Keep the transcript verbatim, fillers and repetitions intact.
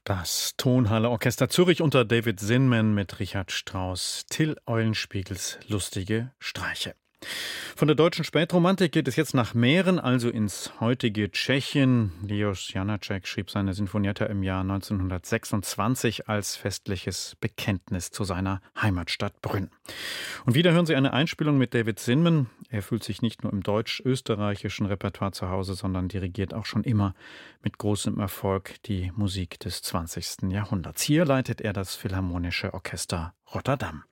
Das Tonhalle Orchester Zürich unter David Zinman mit Richard Strauss, Till Eulenspiegels lustige Streiche. Von der deutschen Spätromantik geht es jetzt nach Mähren, also ins heutige Tschechien. Leos Janáček schrieb seine Sinfonietta im Jahr neunzehnhundertsechsundzwanzig als festliches Bekenntnis zu seiner Heimatstadt Brünn. Und wieder hören Sie eine Einspielung mit David Zinman. Er fühlt sich nicht nur im deutsch-österreichischen Repertoire zu Hause, sondern dirigiert auch schon immer mit großem Erfolg die Musik des zwanzigsten Jahrhunderts. Hier leitet er das Philharmonische Orchester Rotterdam.